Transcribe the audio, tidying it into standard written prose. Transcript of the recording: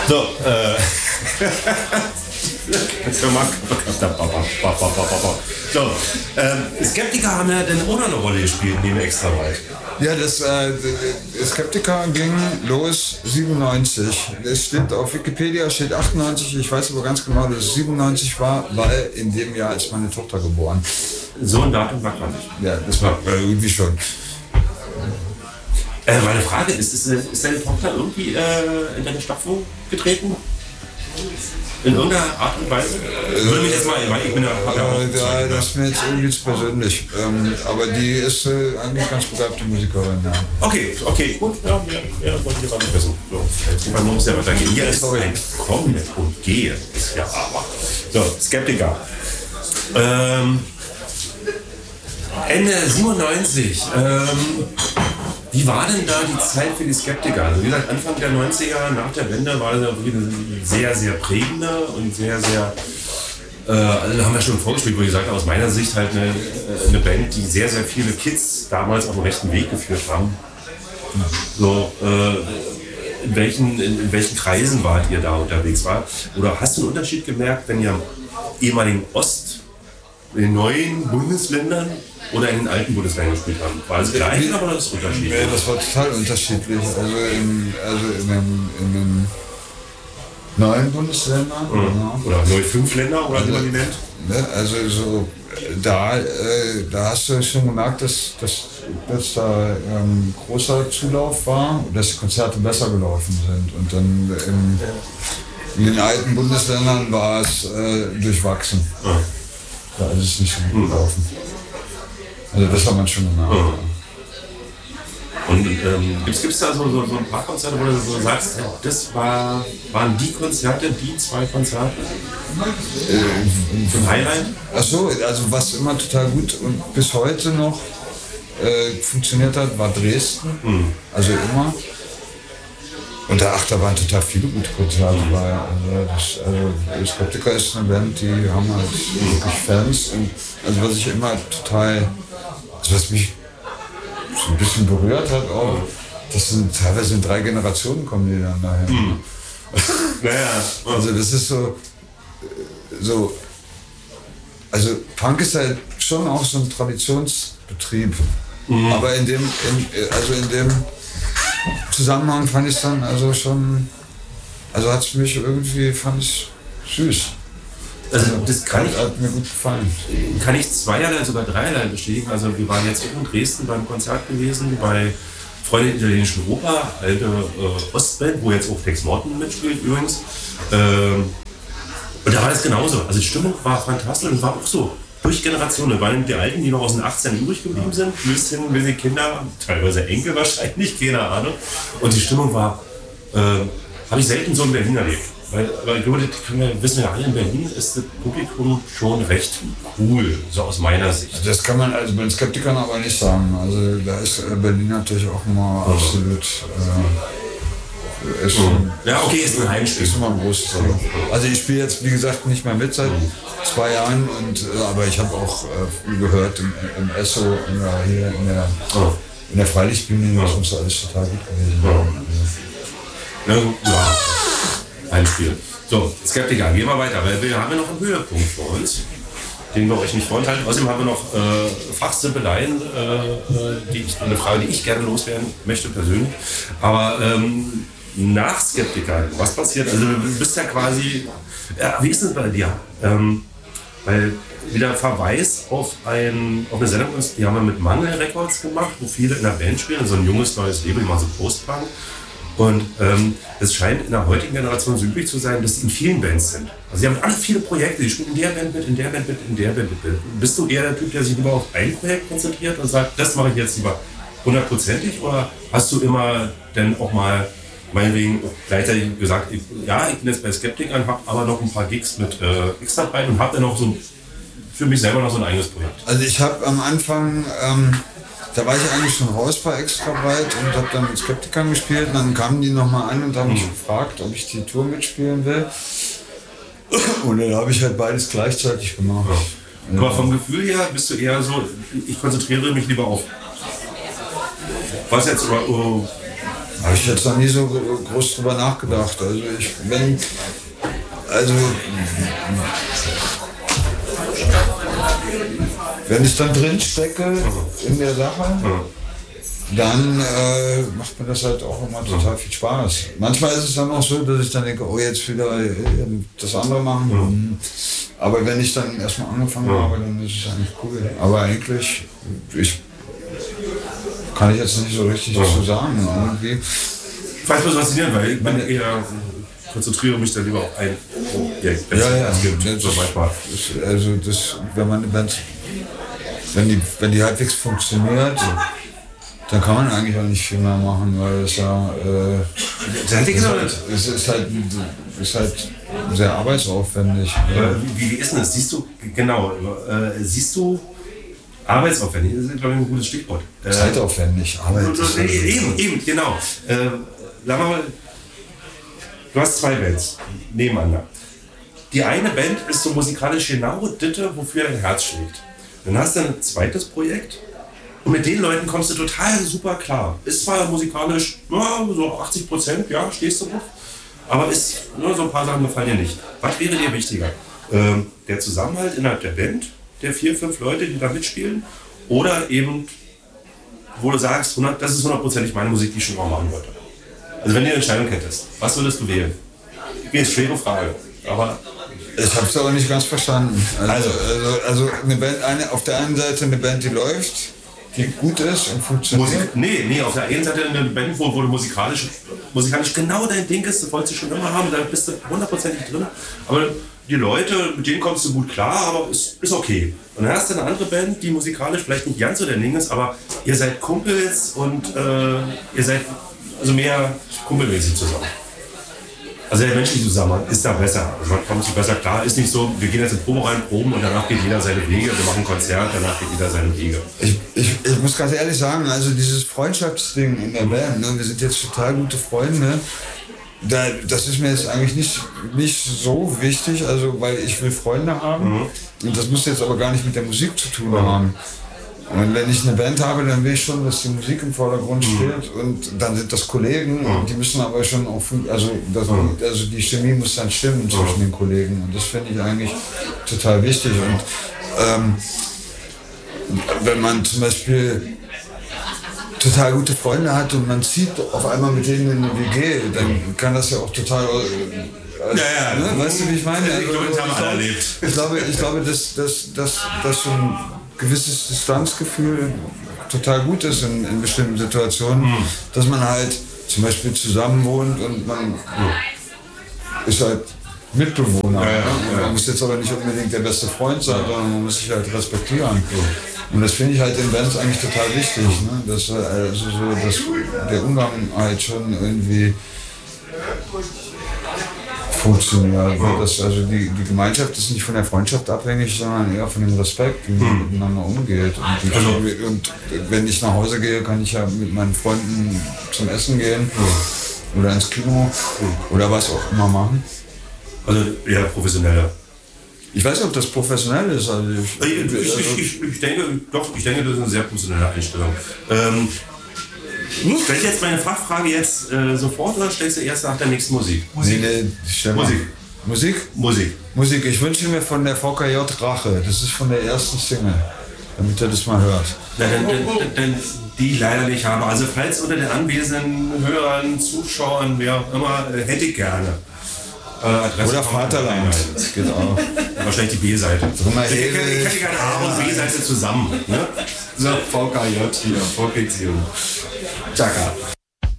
So, so, Skeptiker haben ja dann auch noch eine Rolle gespielt neben Extraweit. Ja, das Skeptiker ging los 97. Es steht auf Wikipedia, steht 98. Ich weiß aber ganz genau, dass es 97 war, weil in dem Jahr ist meine Tochter geboren. So ein Datum sagt man nicht. Ja, das war irgendwie schon. Meine Frage ist deine Tochter irgendwie in deine Stapfen getreten? In irgendeiner Art und Weise? Würde mich jetzt mal, weil ich bin ja, das ist mir jetzt irgendwie zu persönlich. Aber die ist eigentlich ganz begabte Musikerin. Ja. Okay, gut. Ja, wollte ich aber nicht wissen. So, man muss ja weitergehen. Hier ist ein Kommen und Gehen. Ist ja aber. So, Skeptiker. Ende 97. Wie war denn da die Zeit für die Skeptiker? Also wie gesagt, Anfang der 90er, nach der Wende, war das ja wirklich eine sehr, sehr prägende und sehr, sehr, also haben wir schon vorgespielt, wo ich gesagt habe, aus meiner Sicht halt eine Band, die sehr, sehr viele Kids damals auf den rechten Weg geführt haben. So, in welchen Kreisen wart ihr da unterwegs? Oder hast du einen Unterschied gemerkt, wenn ihr im ehemaligen in den neuen Bundesländern oder in den alten Bundesländern gespielt haben? War das gleich oder war das unterschiedlich? Nee, das war total unterschiedlich. Also in den neuen Bundesländern. Ja. Oder neue 5 Länder, oder wie man die nennt? Ne, also so, da hast du schon gemerkt, dass da großer Zulauf war und dass die Konzerte besser gelaufen sind. Und dann in den alten Bundesländern war es durchwachsen. Ja. Da ist es nicht so gut gelaufen. Also das hat man schon gemerkt. Und gibt es da so ein paar Konzerte, wo du so sagst, das waren die Konzerte, die 2 Konzerte? Zum Highlight? Achso, also was immer total gut und bis heute noch funktioniert hat, war Dresden. Also immer. Und da waren total viele gute Konzerte bei. Also Skeptiker ist eine Band, die haben halt wirklich Fans. Und also was ich immer total, also was mich so ein bisschen berührt hat auch, das sind teilweise in 3 Generationen kommen die dann daher. Also das ist so, also Punk ist halt schon auch so ein Traditionsbetrieb. Aber in dem Zusammenhang fand ich es dann also schon, also hat es mich irgendwie, fand ich süß. Also das hat mir gut gefallen. Kann ich zweierlei, sogar dreierlei bestätigen. Also wir waren jetzt auch in Dresden beim Konzert gewesen, bei Freunde der italienischen Oper, alte Ostband, wo jetzt auch Tex Morton mitspielt übrigens. Und da war das genauso. Also die Stimmung war fantastisch und war auch so. Durch Generationen, weil die Alten, die noch aus den 18 übrig geblieben sind, bis hin, wie die Kinder, teilweise Enkel wahrscheinlich, keine Ahnung. Und die Stimmung war, habe ich selten so in Berlin erlebt. Weil ich glaube, das wissen wir alle, in Berlin ist das Publikum schon recht cool, so aus meiner Sicht. Das kann man also bei den Skeptikern aber nicht sagen. Also da ist Berlin natürlich auch immer absolut... ja, okay, ist ein Heimspiel. Ist immer ein großes Ding. Also ich spiele jetzt, wie gesagt, nicht mehr mit seit 2 Jahren, aber ich habe auch gehört im Esso oder hier in der Freilichtbühne, das muss alles total gut gewesen sein. Ja, Heimspiel. So, Skeptiker, gehen wir weiter, weil wir haben ja noch einen Höhepunkt vor uns, den wir euch nicht vorenthalten. Außerdem haben wir noch Fachsimpeleien, eine Frage, die ich gerne loswerden möchte persönlich. Aber nach Skeptiker, was passiert? Also du bist ja quasi, wie ist es bei dir? Weil wieder Verweis auf eine Sendung, die haben wir mit Mangel Records gemacht, wo viele in der Band spielen, so ein junges neues Label, die machen so Post-Punk. Und es scheint in der heutigen Generation so üblich zu sein, dass sie in vielen Bands sind. Also sie haben alle viele Projekte, die spielen in der Band mit, in der Band mit, in der Band mit. Bist du eher der Typ, der sich lieber auf ein Projekt konzentriert und sagt, das mache ich jetzt lieber 100%ig? Oder hast du immer dann auch mal meinetwegen gleichzeitig gesagt, ich bin jetzt bei Skeptikern, habe aber noch ein paar Gigs mit Extrabreit und habe dann noch so für mich selber noch so ein eigenes Projekt? Also ich habe am Anfang... Da war ich eigentlich schon raus bei Extrabreit und habe dann mit Skeptikern gespielt. Und dann kamen die nochmal an und haben mich gefragt, ob ich die Tour mitspielen will. Und dann habe ich halt beides gleichzeitig gemacht. Ja. Aber vom Gefühl her bist du eher so, ich konzentriere mich lieber auf was jetzt oder Habe ich jetzt noch nie so groß drüber nachgedacht. Wenn ich dann drin stecke in der Sache, dann macht mir das halt auch immer total viel Spaß. Manchmal ist es dann auch so, dass ich dann denke, oh, jetzt wieder das andere machen. Aber wenn ich dann erstmal angefangen habe, dann ist es eigentlich cool. Aber eigentlich, kann ich jetzt nicht so richtig dazu sagen. Irgendwie. Ich weiß bloß faszinierend, weil ich meine, eher konzentriere mich dann lieber auf ein Objekt. Also wenn man eine Band, wenn die halbwegs funktioniert, dann kann man eigentlich auch nicht viel mehr machen, weil es ja es ist halt sehr arbeitsaufwendig. Wie ist denn das? Siehst du arbeitsaufwendig, das ist, glaube ich, ein gutes Stichwort. Zeitaufwendig, Eben, genau. Sag mal, du hast 2 Bands nebeneinander. Die eine Band ist so musikalisch genau das, wofür dein Herz schlägt. Dann hast du ein zweites Projekt und mit den Leuten kommst du total super klar. Ist zwar musikalisch so 80%, ja, stehst du drauf, aber ist so ein paar Sachen gefallen dir nicht. Was wäre dir wichtiger? Der Zusammenhalt innerhalb der Band, der 4, 5 Leute, die da mitspielen, oder eben, wo du sagst, das ist 100% meine Musik, die ich schon mal machen wollte. Also wenn du eine Entscheidung hättest, was würdest du wählen? Eine schwere Frage, aber... Ich habe es aber nicht ganz verstanden. Also eine Band, auf der einen Seite eine Band, die läuft, die gut ist und funktioniert. Nee, auf der einen Seite eine Band, wo du musikalisch genau dein Ding ist, das wolltest du schon immer haben, da bist du 100%ig drin. Aber die Leute, mit denen kommst du gut klar, aber ist okay. Und dann hast du eine andere Band, die musikalisch vielleicht nicht ganz so dein Ding ist, aber ihr seid Kumpels und ihr seid also mehr kumpelmäßig zusammen. Also der menschliche Zusammenhang ist da besser. Also man kommt sich besser klar. Ist nicht so, wir gehen jetzt in Probe rein, proben und danach geht jeder seine Wege. Wir machen ein Konzert, danach geht jeder seine Wege. Ich muss ganz ehrlich sagen, also dieses Freundschaftsding in der Band, ne, wir sind jetzt total gute Freunde. Das ist mir jetzt eigentlich nicht so wichtig, also weil ich will Freunde haben. Und das muss jetzt aber gar nicht mit der Musik zu tun haben. Und wenn ich eine Band habe, dann will ich schon, dass die Musik im Vordergrund steht und dann sind das Kollegen und die müssen aber schon auch, also die Chemie muss dann stimmen zwischen den Kollegen und das finde ich eigentlich total wichtig. Und wenn man zum Beispiel total gute Freunde hat und man zieht auf einmal mit denen in eine WG, dann kann das ja auch total... Ne? Weißt du, wie ich meine? Ich glaube, dass so ein gewisses Distanzgefühl total gut ist in bestimmten Situationen, dass man halt zum Beispiel zusammen wohnt und man ist halt Mitbewohner. Man muss jetzt aber nicht unbedingt der beste Freund sein, sondern man muss sich halt respektieren. Und das finde ich halt in Bands eigentlich total wichtig, ne? Dass der Umgang halt schon irgendwie funktioniert. Also die Gemeinschaft ist nicht von der Freundschaft abhängig, sondern eher von dem Respekt, wie man miteinander umgeht. Und wenn ich nach Hause gehe, kann ich ja mit meinen Freunden zum Essen gehen oder ins Kino oder was auch immer machen. Also eher professioneller. Ich weiß nicht, ob das professionell ist. Also ich denke, das ist eine sehr professionelle Einstellung. Stell ich jetzt meine Fachfrage jetzt sofort oder stellst du erst nach der nächsten Musik? Musik. Ich wünsche mir von der VKJ Rache. Das ist von der ersten Single, damit ihr das mal hört. Denn die ich leider nicht habe. Also falls unter den anwesenden Hörern, Zuschauern, wer auch immer, hätte ich gerne. Adresse oder Vaterland. Das geht auch. Wahrscheinlich die B-Seite. Ich hätte gerne A und B-Seite zusammen. Ne? So, VKJ hier, Vorkriegsjugend. Chaka.